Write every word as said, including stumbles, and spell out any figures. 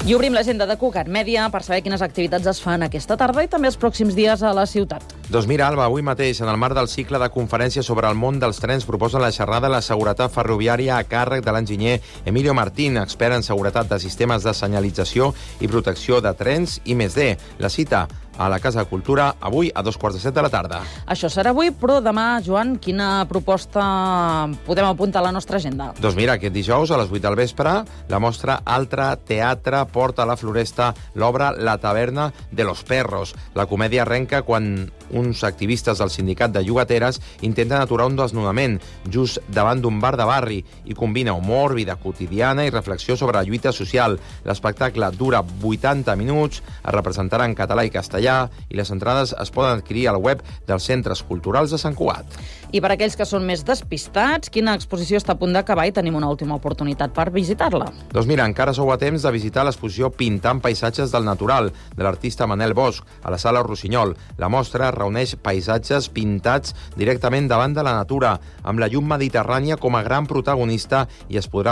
I obrim l'agenda de Cugat Mèdia per saber quines activitats es fan aquesta tarda i també els pròxims dies a la ciutat. Doncs mira, Alba, avui mateix, en el marc del cicle de conferències sobre el món dels trens, proposen la xerrada de la seguretat ferroviària a càrrec de l'enginyer Emilio Martín, expert en seguretat de sistemes de senyalització i protecció de trens i més D. La cita a la Casa de Cultura, avui a dos quarts de set de la tarda. Això serà avui, però demà, Joan, quina proposta podem apuntar a la nostra agenda? Doncs mira, aquest dijous a les vuit del vespre, la mostra Altre Teatre porta a la Floresta l'obra La taverna de los perros. La comèdia arrenca quan uns activistes del sindicat de llogateres intenten aturar un desnonament just davant d'un bar de barri i combina humor, vida quotidiana i reflexió sobre la lluita social. L'espectacle dura vuitanta minuts, es representarà en català i castellà i les entrades es poden adquirir al web dels Centres Culturals de Sant Cugat. I per aquells que són més despistats, quina exposició està a punt d'acabar i tenim una última oportunitat per visitar-la? Doncs mira, encara sou a temps de visitar l'exposició Pintant paisatges del natural, de l'artista Manel Bosch, a la Sala Rossinyol. La mostra reuneix paisatges pintats directament davant de la natura, amb la llum mediterrània com a gran protagonista, i es podrà